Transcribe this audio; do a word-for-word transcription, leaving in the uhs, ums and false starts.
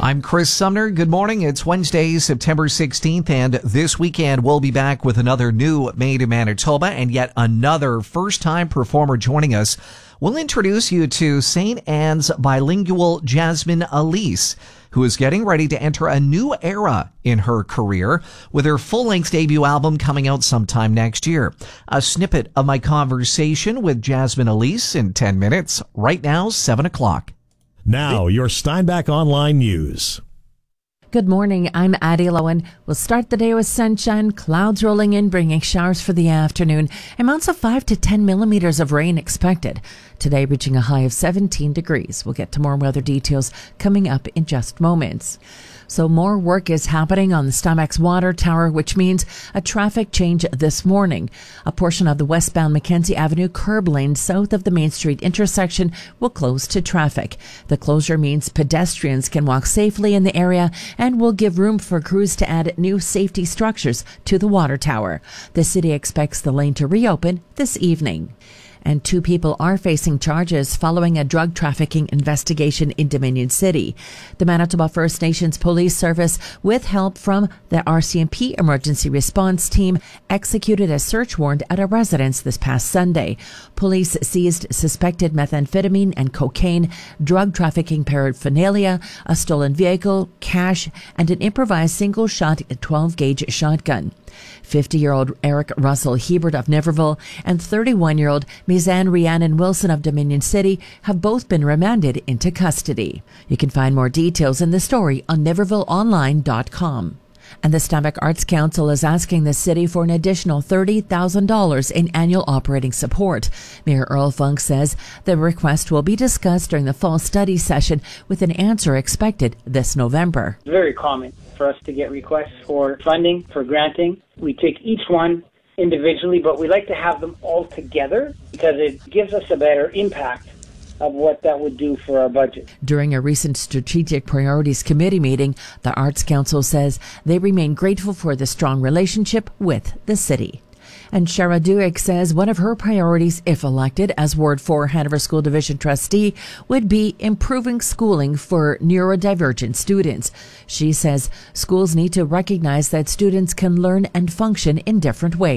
I'm Chris Sumner. Good morning. It's Wednesday, September sixteenth, and this weekend we'll be back with another new Made in Manitoba and yet another first-time performer joining us. We'll introduce you to Saint Anne's bilingual Jasmine Elise, who is getting ready to enter a new era in her career with her full-length debut album coming out sometime next year. A snippet of my conversation with Jasmine Elise in ten minutes, right now, seven o'clock. Now, your Steinbach Online News. Good morning, I'm Addie Lowen. We'll start the day with sunshine, clouds rolling in, bringing showers for the afternoon. Amounts of five to ten millimeters of rain expected. Today reaching a high of seventeen degrees. We'll get to more weather details coming up in just moments. So more work is happening on the Steinbach's water tower, which means a traffic change this morning. A portion of the westbound Mackenzie Avenue curb lane south of the Main Street intersection will close to traffic. The closure means pedestrians can walk safely in the area and will give room for crews to add new safety structures to the water tower. The city expects the lane to reopen this evening. And two people are facing charges following a drug trafficking investigation in Dominion City. The Manitoba First Nations Police Service, with help from the R C M P Emergency Response Team, executed a search warrant at a residence this past Sunday. Police seized suspected methamphetamine and cocaine, drug trafficking paraphernalia, a stolen vehicle, cash, and an improvised single-shot twelve-gauge shotgun. fifty-year-old Eric Russell Hebert of Niverville and thirty-one-year-old Mizanne Rhiannon Wilson of Dominion City have both been remanded into custody. You can find more details in the story on niverville online dot com. And the Steinbach Arts Council is asking the city for an additional thirty thousand dollars in annual operating support. Mayor Earl Funk says the request will be discussed during the fall study session with an answer expected this November. It's very common for us to get requests for funding, for granting. We take each one individually, but we like to have them all together because it gives us a better impact of what that would do for our budget. During a recent Strategic Priorities Committee meeting, the Arts Council says they remain grateful for the strong relationship with the city. And Shara Duick says one of her priorities, if elected as Ward four Hanover School Division trustee, would be improving schooling for neurodivergent students. She says schools need to recognize that students can learn and function in different ways.